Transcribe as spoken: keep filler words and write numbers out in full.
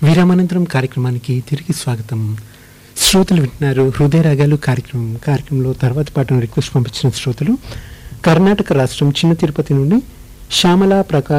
విరామానంతరం కార్యక్రమానికి తిరిగి స్వాగతం. శ్రోతలు వింటున్నారు హృదయ రాగాలు కార్యక్రమం. కార్యక్రమంలో తర్వాత పాటను రిక్వెస్ట్ పంపించిన శ్రోతలు కర్ణాటక రాష్ట్రం చిన్న తిరుపతి నుండి శ్యామల ప్రకాష్